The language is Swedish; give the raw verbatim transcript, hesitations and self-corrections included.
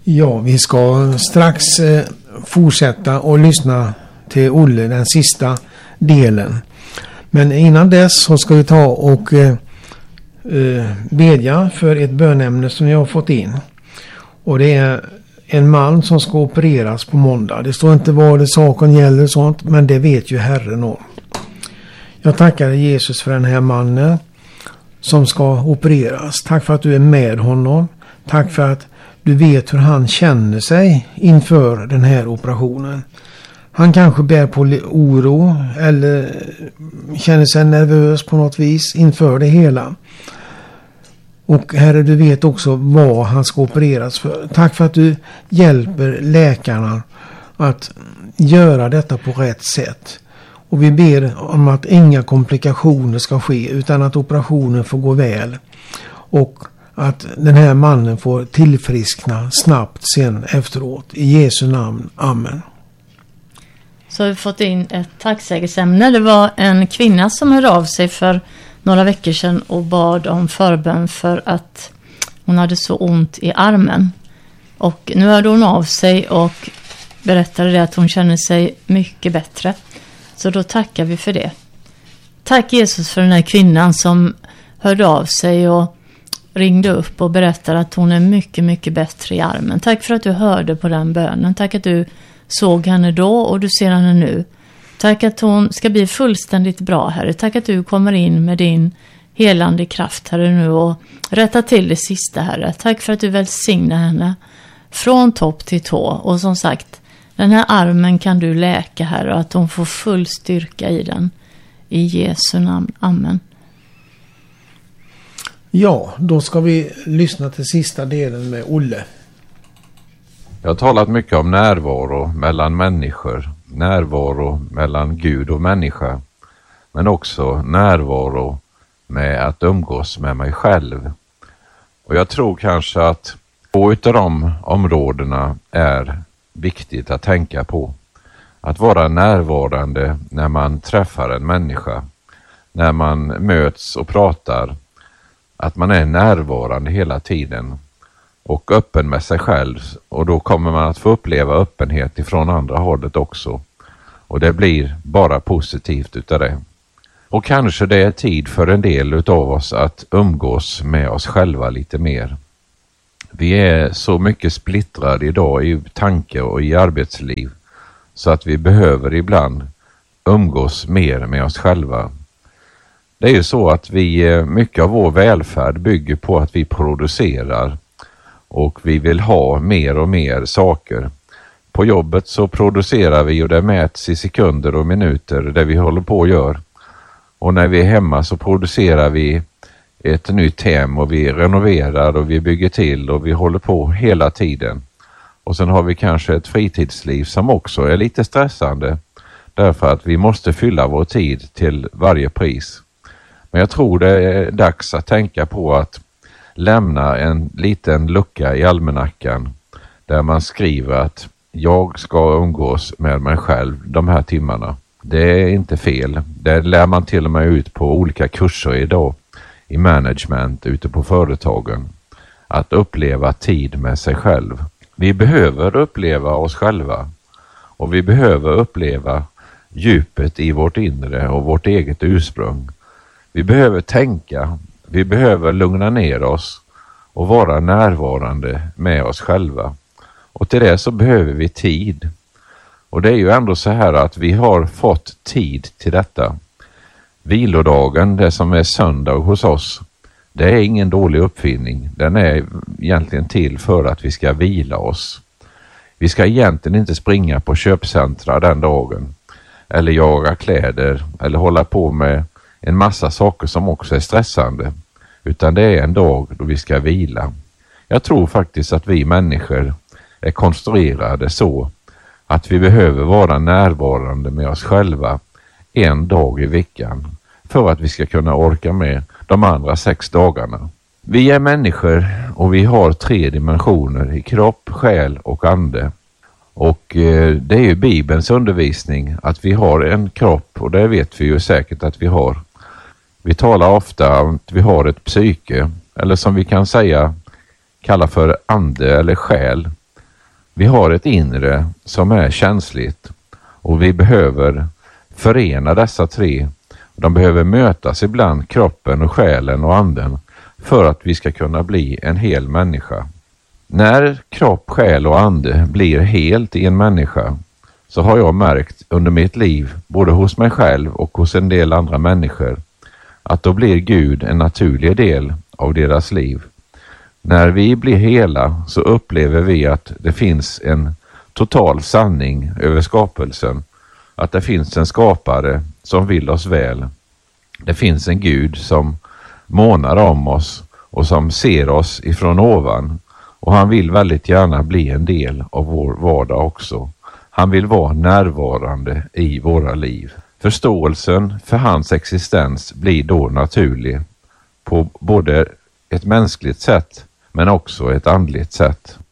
Ja, vi ska strax eh, fortsätta och lyssna till Olle, den sista delen. Men innan dess så ska vi ta och eh, eh, bedja för ett bönämne som jag har fått in. Och det är en man som ska opereras på måndag. Det står inte vad det saken gäller och sånt, men det vet ju Herren om. Jag tackar Jesus för den här mannen som ska opereras. Tack för att du är med honom. Tack för att du vet hur han känner sig inför den här operationen. Han kanske bär på oro eller känner sig nervös på något vis inför det hela. Och Herre, du vet också vad han ska opereras för. Tack för att du hjälper läkarna att göra detta på rätt sätt. Och vi ber om att inga komplikationer ska ske utan att operationen får gå väl. Och att den här mannen får tillfriskna snabbt sen efteråt. I Jesu namn. Amen. Så har vi fått in ett tacksägelseämne. Det var en kvinna som hörde av sig för några veckor sedan och bad om förbön för att hon hade så ont i armen. Och nu hörde hon av sig och berättade det att hon känner sig mycket bättre. Så då tackar vi för det. Tack Jesus för den här kvinnan som hörde av sig och ringde upp och berättade att hon är mycket, mycket bättre i armen. Tack för att du hörde på den bönen. Tack att du såg henne då och du ser henne nu. Tack att hon ska bli fullständigt bra, Herre. Tack att du kommer in med din helande kraft, Herre, nu och rätta till det sista, Herre. Tack för att du välsignar henne från topp till tå. Och som sagt, den här armen kan du läka, Herre, och att hon får full styrka i den. I Jesu namn. Amen. Ja, då ska vi lyssna till sista delen med Olle. Jag har talat mycket om närvaro mellan människor, närvaro mellan Gud och människa, men också närvaro med att umgås med mig själv. Och jag tror kanske att två av de områdena är viktigt att tänka på. Att vara närvarande när man träffar en människa, när man möts och pratar, att man är närvarande hela tiden och öppen med sig själv, och då kommer man att få uppleva öppenhet ifrån andra hållet också, och det blir bara positivt utav det. Och kanske det är tid för en del utav oss att umgås med oss själva lite mer. Vi är så mycket splittrade idag i tanke och i arbetsliv så att vi behöver ibland umgås mer med oss själva. Det är ju så att vi, mycket av vår välfärd bygger på att vi producerar och vi vill ha mer och mer saker. På jobbet så producerar vi och det mäts i sekunder och minuter det vi håller på att göra. Och när vi är hemma så producerar vi ett nytt hem och vi renoverar och vi bygger till och vi håller på hela tiden. Och sen har vi kanske ett fritidsliv som också är lite stressande därför att vi måste fylla vår tid till varje pris. Men jag tror det är dags att tänka på att lämna en liten lucka i almanackan där man skriver att jag ska umgås med mig själv de här timmarna. Det är inte fel. Det lär man till och med ut på olika kurser idag i management ute på företagen. Att uppleva tid med sig själv. Vi behöver uppleva oss själva och vi behöver uppleva djupet i vårt inre och vårt eget ursprung. Vi behöver tänka, vi behöver lugna ner oss och vara närvarande med oss själva. Och till det så behöver vi tid. Och det är ju ändå så här att vi har fått tid till detta. Vilodagen, det som är söndag hos oss, det är ingen dålig uppfinning. Den är egentligen till för att vi ska vila oss. Vi ska egentligen inte springa på köpcentra den dagen. Eller jaga kläder. Eller hålla på med en massa saker som också är stressande. Utan det är en dag då vi ska vila. Jag tror faktiskt att vi människor är konstruerade så att vi behöver vara närvarande med oss själva en dag i veckan för att vi ska kunna orka med de andra sex dagarna. Vi är människor och vi har tre dimensioner i kropp, själ och ande. Och eh, det är ju Bibelns undervisning att vi har en kropp, och det vet vi ju säkert att vi har. Vi talar ofta om att vi har ett psyke, eller som vi kan säga kalla för ande eller själ. Vi har ett inre som är känsligt och vi behöver förena dessa tre. De behöver mötas ibland, kroppen och själen och anden, för att vi ska kunna bli en hel människa. När kropp, själ och ande blir helt i en människa, så har jag märkt under mitt liv, både hos mig själv och hos en del andra människor, att då blir Gud en naturlig del av deras liv. När vi blir hela så upplever vi att det finns en total sanning över skapelsen, att det finns en skapare som vill oss väl. Det finns en Gud som månar om oss och som ser oss ifrån ovan, och han vill väldigt gärna bli en del av vår vardag också. Han vill vara närvarande i våra liv. Förståelsen för hans existens blir då naturlig på både ett mänskligt sätt men också ett andligt sätt.